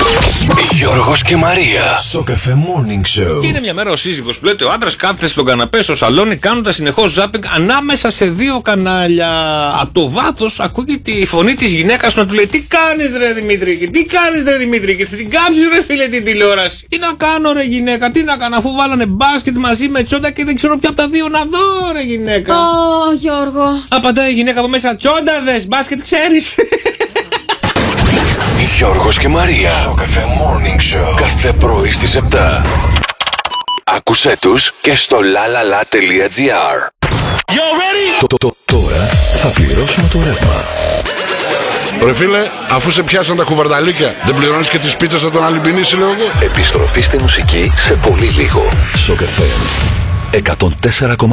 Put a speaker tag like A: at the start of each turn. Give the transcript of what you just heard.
A: Γιώργος και Μαρία. Στο Cafe Morning Show.
B: Και είναι μια μέρα ο σύζυγος που λέει: ο άντρας κάθεται στον καναπέ στο σαλόνι κάνοντας συνεχώς ζάπινγκ ανάμεσα σε δύο κανάλια. Από το βάθος ακούγεται η φωνή της γυναίκας να του λέει: τι κάνεις ρε Δημήτρη, τι κάνεις ρε Δημήτρη, και θα την κάψεις ρε φίλε την τηλεόραση. Τι να κάνω ρε γυναίκα, τι να κάνω, αφού βάλανε μπάσκετ μαζί με τσόντα και δεν ξέρω ποια από τα δύο να δω ρε γυναίκα.
C: Γιώργο.
B: Απαντάει η γυναίκα από μέσα: τσόντα δες, μπάσκετ ξέρεις.
A: Γιώργος και Μαρία. Στο Cafe Morning Show. Κάθε πρωί στις 7. Άκουσέ τους και στο lalala.gr. Τώρα θα πληρώσουμε το ρεύμα.
D: Ρε φίλε, αφού σε πιάσαν τα κουβαρδαλίκια, δεν πληρώνεις και τις πίτσες από τον Αλυμπινίση, λέω εγώ.
A: Επιστροφή στη μουσική σε πολύ λίγο. Στο Cafe 104,8.